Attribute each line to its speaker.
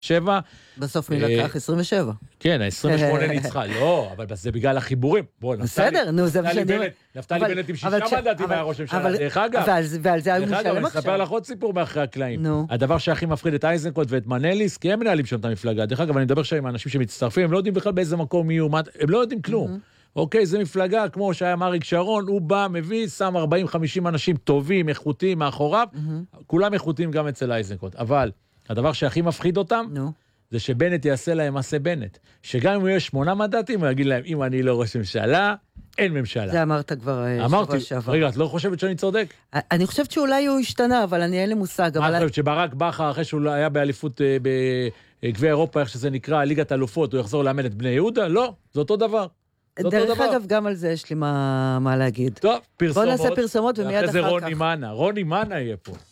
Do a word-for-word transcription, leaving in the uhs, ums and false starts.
Speaker 1: שבע.
Speaker 2: בסוף מי לקח? עשרים ושבע.
Speaker 1: כן, ה-עשרים ושמונה ניצחה. לא, אבל זה בגלל החיבורים.
Speaker 2: בסדר, נו, זה משנה.
Speaker 1: נפתלי בנט עם שישה מנדטים היה ראש הממשלה. דרך אגב.
Speaker 2: ועל זה הוא משלם עכשיו.
Speaker 1: אני אספר לך עוד סיפור מאחרי הקלעים. הדבר שהכי מפחיד את אייזנקוט ואת מנליס, כי הם מנהלים שם את המפלגה. דרך אגב, אני מדבר שם עם האנשים שמצטרפים, הם לא יודעים בכלל באיזה מקום יהיו, הם לא יודעים כלום. אוקיי, זה מפלגה, כמו שהיה אריק שרון, הוא בא, מביא, שם ארבעים חמישים אנשים טובים, איכותיים מאחוריו, כולם איכותיים גם אצל אייזנקוט. אבל הדבר שהכי מפחיד אותם, זה שבנט יעשה להם מעשה בנט. שגם אם הוא יהיה שמונה מנדטים, הוא יגיד להם, אם אני לא ראש ממשלה, אין ממשלה.
Speaker 2: זה אמרת כבר שבוע שעבר.
Speaker 1: רגע, את לא חושבת שאני צודק?
Speaker 2: אני חושבת שאולי הוא השתנה, אבל אני אין לי מושג.
Speaker 1: מה את חושבת, שברק בכר, אחרי שהוא היה באליפות בגביע אירופה, איך שזה נקרא, ליגת אלופות, הוא יחזור לאמן את בני יהודה? לא, זה אותו דבר.
Speaker 2: דרך אגב, גם על זה יש לי מה להגיד.
Speaker 1: טוב, פרסומות.
Speaker 2: בוא נעשה פרסומות ומיד אחר כך.
Speaker 1: אחרי זה רוני מנה. רוני מנה יהיה פה.